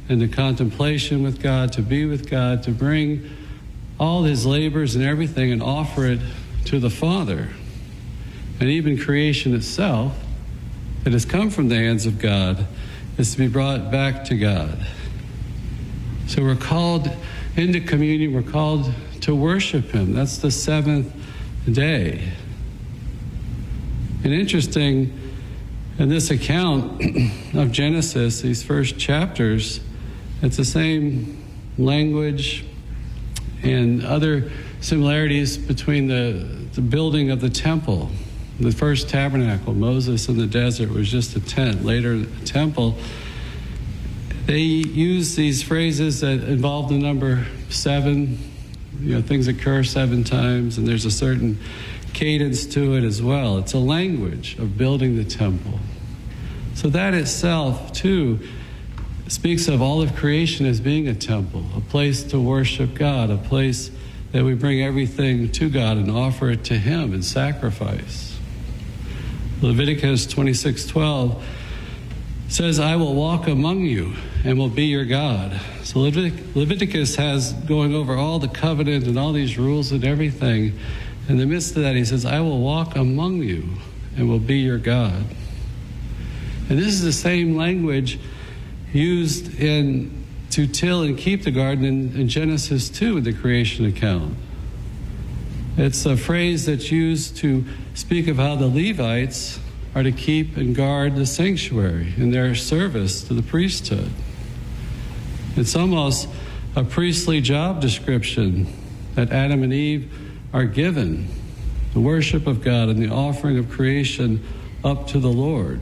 into contemplation with God, to be with God, to bring all his labors and everything and offer it to the Father. And even creation itself, that has come from the hands of God, is to be brought back to God. So we're called into communion, we're called to worship him. That's the seventh day. And interesting, in this account of Genesis, these first chapters, it's the same language and other similarities between the building of the temple. The first tabernacle, Moses in the desert, was just a tent. Later, the temple. They use these phrases that involve the number 7. Things occur 7 times, and there's a certain cadence to it as well. It's a language of building the temple. So that itself, too, speaks of all of creation as being a temple, a place to worship God, a place that we bring everything to God and offer it to him in sacrifice. Leviticus 26:12 says, I will walk among you and will be your God. So Leviticus has going over all the covenant and all these rules and everything. In the midst of that, he says, I will walk among you and will be your God. And this is the same language used to till and keep the garden in Genesis 2 in the creation account. It's a phrase that's used to speak of how the Levites are to keep and guard the sanctuary in their service to the priesthood. It's almost a priestly job description that Adam and Eve are given, the worship of God and the offering of creation up to the Lord.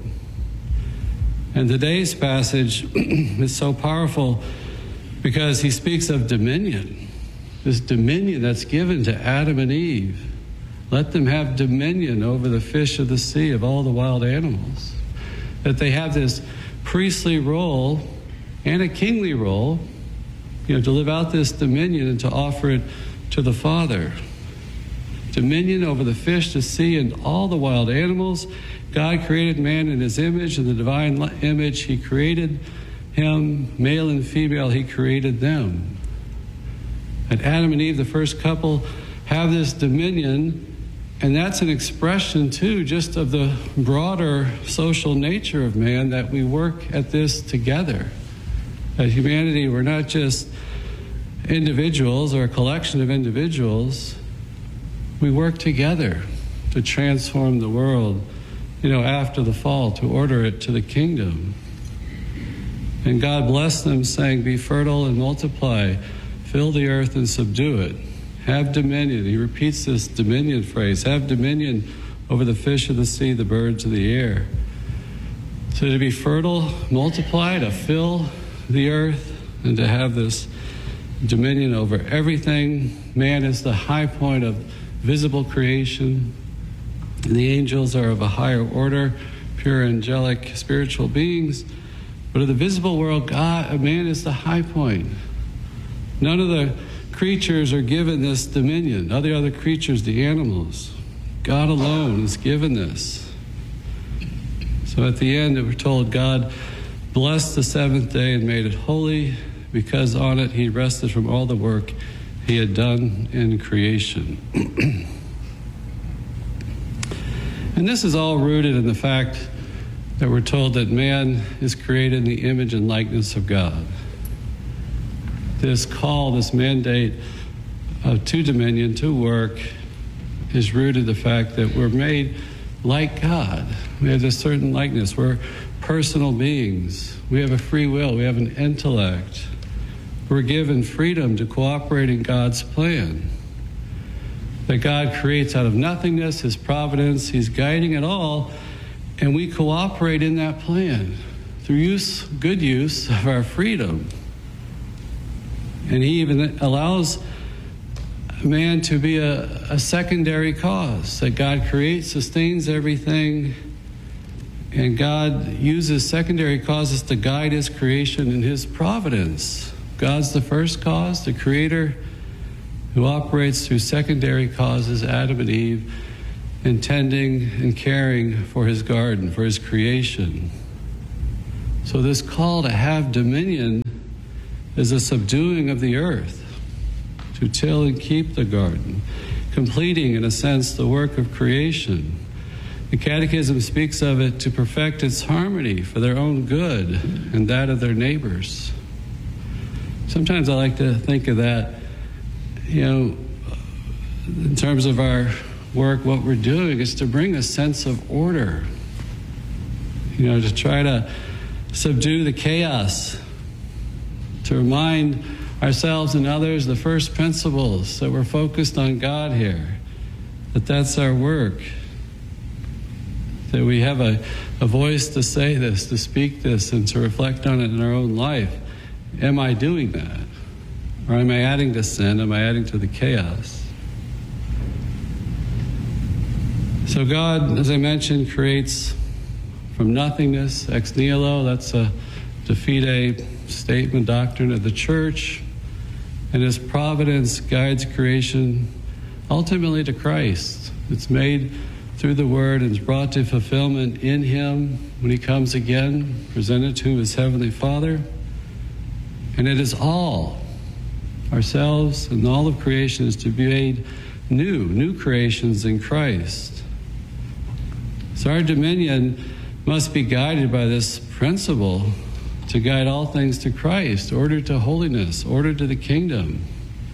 And today's passage is so powerful because he speaks of dominion. This dominion that's given to Adam and Eve. Let them have dominion over the fish of the sea, of all the wild animals. That they have this priestly role and a kingly role, to live out this dominion and to offer it to the Father. Dominion over the fish, the sea, and all the wild animals. God created man in his image, in the divine image. He created him, male and female, he created them. And Adam and Eve, the first couple, have this dominion, and that's an expression, too, just of the broader social nature of man, that we work at this together. As humanity, we're not just individuals or a collection of individuals. We work together to transform the world, after the fall, to order it to the kingdom. And God blessed them, saying, be fertile and multiply, fill the earth and subdue it. Have dominion. He repeats this dominion phrase. Have dominion over the fish of the sea, the birds of the air. So to be fertile, multiply, to fill the earth, and to have this dominion over everything. Man is the high point of visible creation. And the angels are of a higher order, pure angelic spiritual beings. But in the visible world, man is the high point. None of the creatures are given this dominion. All the other creatures, the animals. God alone is given this. So at the end, we're told God blessed the seventh day and made it holy, because on it he rested from all the work he had done in creation. And this is all rooted in the fact that we're told that man is created in the image and likeness of God. This call, this mandate to dominion, to work, is rooted in the fact that we're made like God. We have this certain likeness. We're personal beings. We have a free will. We have an intellect. We're given freedom to cooperate in God's plan. That God creates out of nothingness, his providence, he's guiding it all, and we cooperate in that plan through good use of our freedom. And he even allows man to be a secondary cause, that God creates, sustains everything, and God uses secondary causes to guide his creation in his providence. God's the first cause, the creator, who operates through secondary causes, Adam and Eve, intending and caring for his garden, for his creation. So this call to have dominion is a subduing of the earth, to till and keep the garden, completing, in a sense, the work of creation. The Catechism speaks of it to perfect its harmony for their own good and that of their neighbors. Sometimes I like to think of that, in terms of our work, what we're doing is to bring a sense of order, to try to subdue the chaos, to remind ourselves and others the first principles, that we're focused on God here, that's our work, that we have a voice to say this, to speak this, and to reflect on it in our own life. Am I doing that? Or am I adding to sin? Am I adding to the chaos? So God, as I mentioned, creates from nothingness, ex nihilo. That's a de fide statement, doctrine of the Church. And His providence guides creation ultimately to Christ. It's made through the Word and is brought to fulfillment in Him when He comes again, presented to His Heavenly Father. And it is all, ourselves and all of creation, is to be made new creations in Christ. So our dominion must be guided by this principle to guide all things to Christ, order to holiness, order to the kingdom.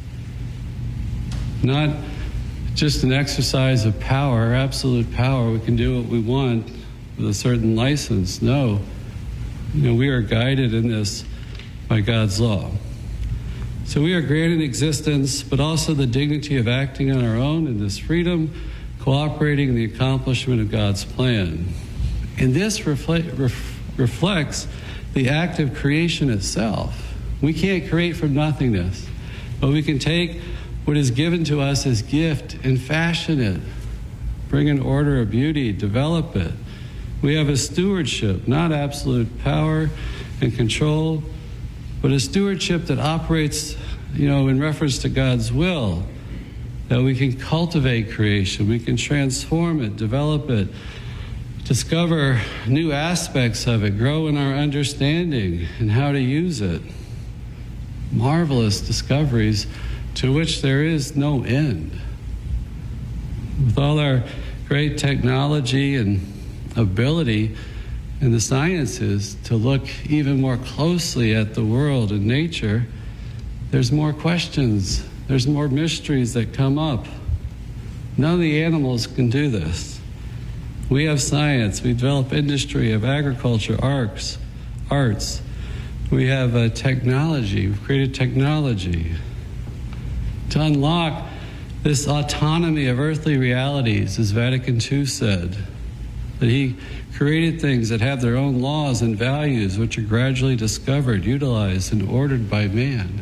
Not just an exercise of power, absolute power. We can do what we want with a certain license. No, we are guided in this by God's law. So we are granted existence, but also the dignity of acting on our own in this freedom, cooperating in the accomplishment of God's plan. And this reflects the act of creation itself. We can't create from nothingness, but we can take what is given to us as gift and fashion it, bring an order of beauty, develop it. We have a stewardship, not absolute power and control, but a stewardship that operates, in reference to God's will, that we can cultivate creation, we can transform it, develop it, discover new aspects of it, grow in our understanding and how to use it. Marvelous discoveries to which there is no end. With all our great technology and ability in the sciences to look even more closely at the world and nature, there's more questions, there's more mysteries that come up. None of the animals can do this. We have science, we develop industry of agriculture, arts. We have technology, we've created technology to unlock this autonomy of earthly realities, as Vatican II said, that He created things that have their own laws and values, which are gradually discovered, utilized, and ordered by man.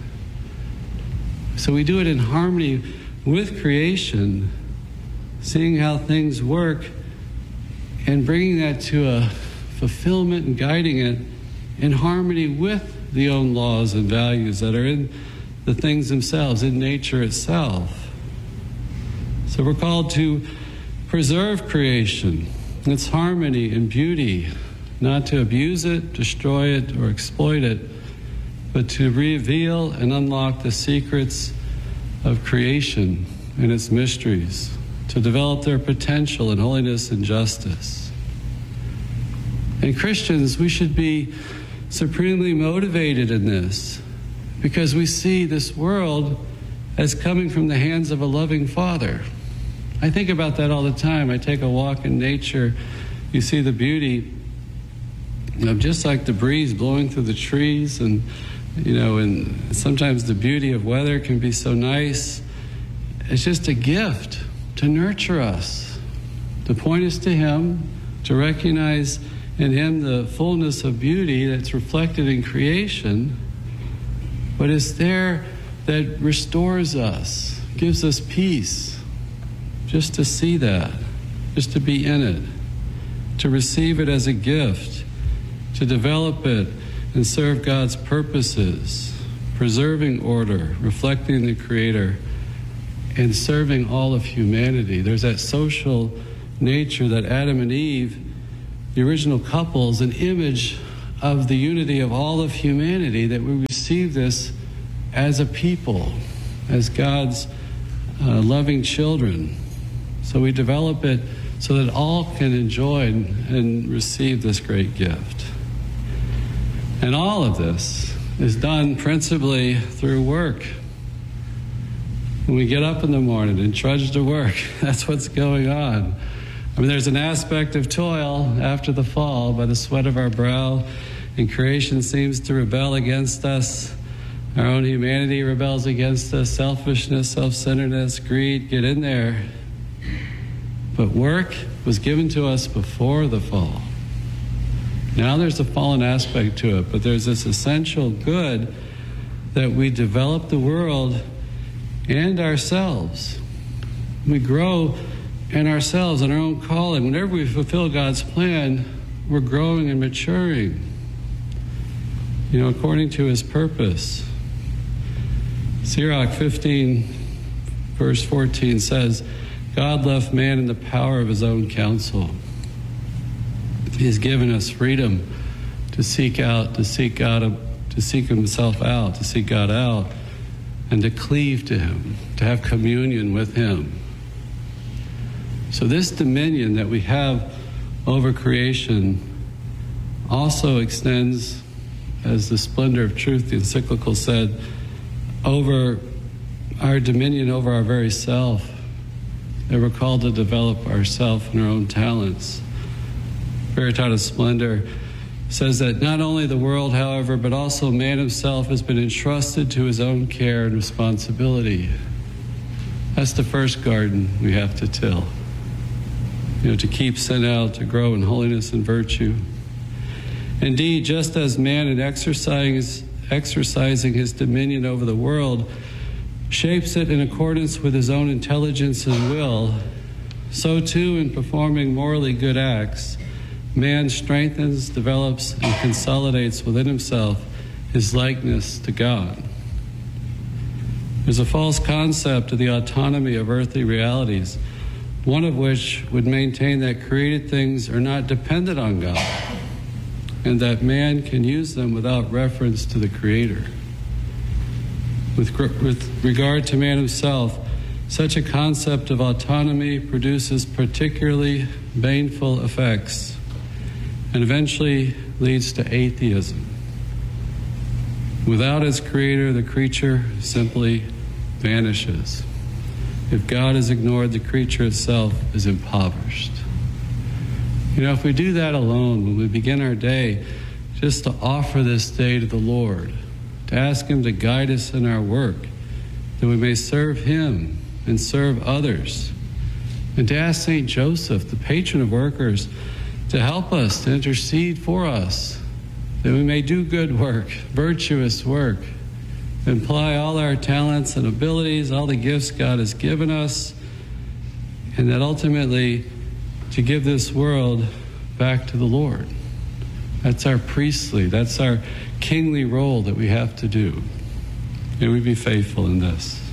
So we do it in harmony with creation, seeing how things work and bringing that to a fulfillment and guiding it in harmony with the own laws and values that are in the things themselves, in nature itself. So we're called to preserve creation, its harmony and beauty, not to abuse it, destroy it, or exploit it, but to reveal and unlock the secrets of creation and its mysteries, to develop their potential in holiness and justice. And Christians, we should be supremely motivated in this, because we see this world as coming from the hands of a loving Father. I think about that all the time. I take a walk in nature. You see the beauty of just like the breeze blowing through the trees, and and sometimes the beauty of weather can be so nice. It's just a gift to nurture us, to point us to Him, to recognize in Him the fullness of beauty that's reflected in creation, but it's there that restores us, gives us peace, just to see that, just to be in it, to receive it as a gift, to develop it and serve God's purposes, preserving order, reflecting the Creator, and serving all of humanity. There's that social nature that Adam and Eve, the original couple, is an image of the unity of all of humanity that we receive this as a people, as God's loving children. So we develop it so that all can enjoy and receive this great gift. And all of this is done principally through work. When we get up in the morning and trudge to work, that's what's going on. I mean, there's an aspect of toil after the fall by the sweat of our brow, and creation seems to rebel against us. Our own humanity rebels against us, selfishness, self-centeredness, greed, get in there. But work was given to us before the fall. Now there's a fallen aspect to it, but there's this essential good that we develop the world and ourselves. We grow in ourselves, in our own calling. Whenever we fulfill God's plan, we're growing and maturing, according to His purpose. Sirach 15, verse 14 says, God left man in the power of his own counsel. He's given us freedom to seek out, to seek God, to seek himself out, to seek God out, and to cleave to Him, to have communion with Him. So this dominion that we have over creation also extends, as the Splendor of Truth, the encyclical said, over our dominion over our very self. That we're called to develop ourself and our own talents. Veritatis Splendor says that not only the world, however, but also man himself has been entrusted to his own care and responsibility. That's the first garden we have to till. To keep sin out, to grow in holiness and virtue. Indeed, just as man in exercising his dominion over the world shapes it in accordance with his own intelligence and will, so too in performing morally good acts, man strengthens, develops, and consolidates within himself his likeness to God. There's a false concept of the autonomy of earthly realities, one of which would maintain that created things are not dependent on God, and that man can use them without reference to the Creator. With regard to man himself, such a concept of autonomy produces particularly baneful effects and eventually leads to atheism. Without its creator, the creature simply vanishes. If God is ignored, the creature itself is impoverished. If we do that alone, when we begin our day, just to offer this day to the Lord, to ask Him to guide us in our work, that we may serve Him and serve others, and to ask St. Joseph, the patron of workers, to help us, to intercede for us, that we may do good work, virtuous work, apply all our talents and abilities, all the gifts God has given us, and that ultimately to give this world back to the Lord. That's our priestly, that's our kingly role that we have to do. May we be faithful in this.